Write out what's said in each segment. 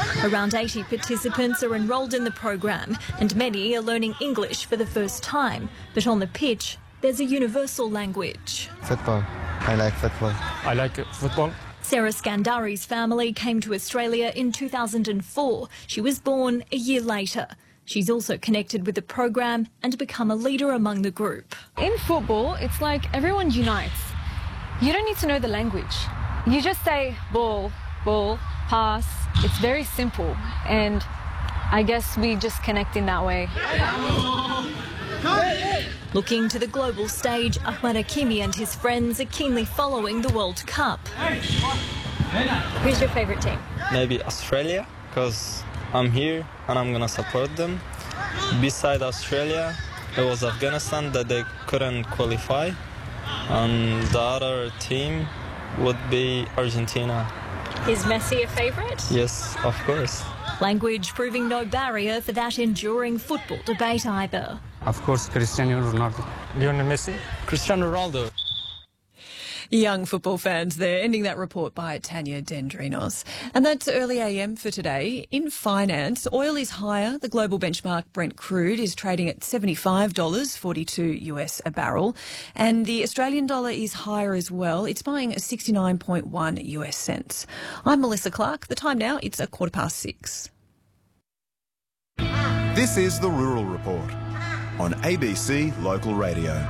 Around 80 participants are enrolled in the program and many are learning English for the first time. But on the pitch, there's a universal language. Football. I like football. I like football. Sarah Scandari's family came to Australia in 2004. She was born a year later. She's also connected with the program and become a leader among the group. In football, it's like everyone unites. You don't need to know the language. You just say ball, ball, pass. It's very simple, and I guess we just connect in that way. Looking to the global stage, Ahmad Hakimi and his friends are keenly following the World Cup. Who's your favourite team? Maybe Australia, because I'm here and I'm going to support them. Beside Australia, it was Afghanistan that they couldn't qualify. And the other team would be Argentina. Is Messi a favourite? Yes, of course. Language proving no barrier for that enduring football debate either. Of course, Cristiano Ronaldo. Lionel Messi. Cristiano Ronaldo. Young football fans there, ending that report by Tanya Dendrinos. And that's early AM for today. In finance, oil is higher. The global benchmark Brent crude is trading at $75.42 US a barrel. And the Australian dollar is higher as well. It's buying 69.1 US cents. I'm Melissa Clark. The time now, it's 6:15. This is the Rural Report on ABC Local Radio.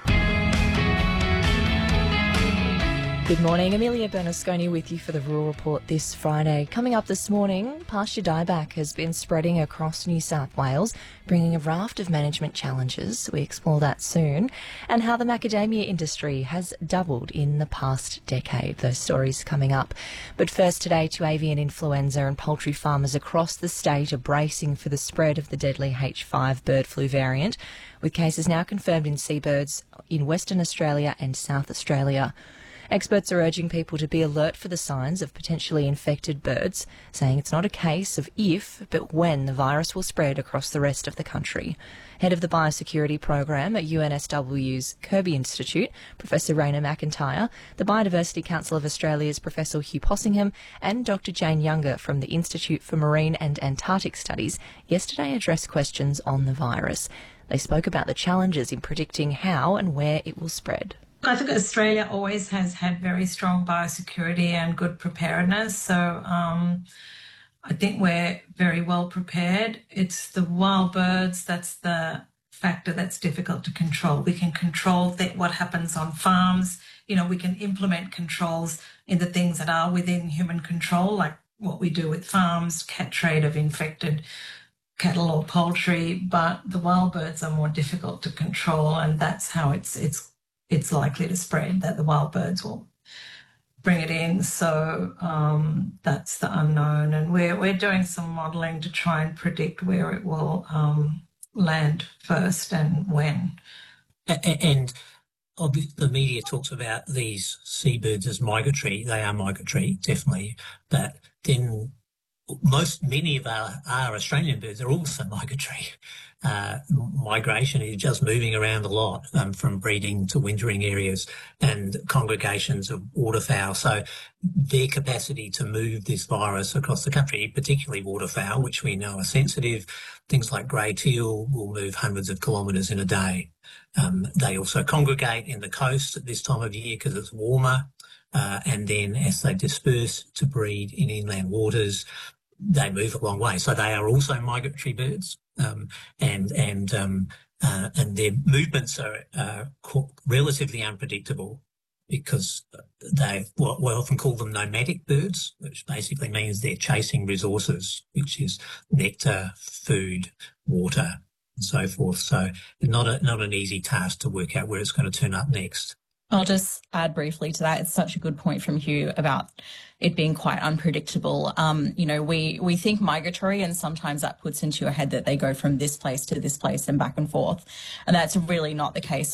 Good morning, Amelia Bernasconi with you for the Rural Report this Friday. Coming up this morning, pasture dieback has been spreading across New South Wales, bringing a raft of management challenges. We explore that soon. And how the macadamia industry has doubled in the past decade. Those stories coming up. But first today to avian influenza, and poultry farmers across the state are bracing for the spread of the deadly H5 bird flu variant, with cases now confirmed in seabirds in Western Australia and South Australia. Experts are urging people to be alert for the signs of potentially infected birds, saying it's not a case of if, but when the virus will spread across the rest of the country. Head of the Biosecurity Program at UNSW's Kirby Institute, Professor Raina McIntyre, the Biodiversity Council of Australia's Professor Hugh Possingham, and Dr Jane Younger from the Institute for Marine and Antarctic Studies yesterday addressed questions on the virus. They spoke about the challenges in predicting how and where it will spread. I think Australia always has had very strong biosecurity and good preparedness. So I think we're very well prepared. It's the wild birds that's the factor that's difficult to control. We can control what happens on farms. You know, we can implement controls in the things that are within human control, like what we do with farms, cat trade of infected cattle or poultry. But the wild birds are more difficult to control, and that's how it's likely to spread, that the wild birds will bring it in. So that's the unknown. And we're doing some modelling to try and predict where it will land first and when. And the media talks about these seabirds as migratory. They are migratory, definitely. But then many of our Australian birds are also migratory. Migration is just moving around a lot from breeding to wintering areas and congregations of waterfowl. So their capacity to move this virus across the country, particularly waterfowl, which we know are sensitive, things like grey teal will move hundreds of kilometres in a day. They also congregate in the coast at this time of year because it's warmer. And then as they disperse to breed in inland waters, they move a long way. So they are also migratory birds. And their movements are relatively unpredictable because we often call them nomadic birds, which basically means they're chasing resources, which is nectar, food, water, and so forth. So not an easy task to work out where it's going to turn up next. I'll just add briefly to that. It's such a good point from Hugh about it being quite unpredictable. We think migratory, and sometimes that puts into your head that they go from this place to this place and back and forth. And that's really not the case